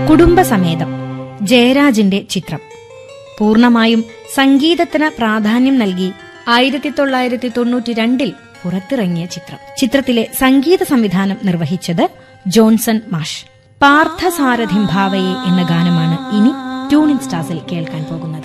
കുടുംബസമേതം, ജയരാജിന്റെ ചിത്രം. പൂർണമായും സംഗീതത്തിന് പ്രാധാന്യം നൽകി 1992 പുറത്തിറങ്ങിയ ചിത്രം. ചിത്രത്തിലെ സംഗീത സംവിധാനം നിർവഹിച്ചത് ജോൺസൺ മാഷ്. പാർത്ഥസാരഥിം ഭാവയെ എന്ന ഗാനമാണ് ഇനി ട്യൂണിംഗ് സ്റ്റാർസിൽ കേൾക്കാൻ പോകുന്നത്.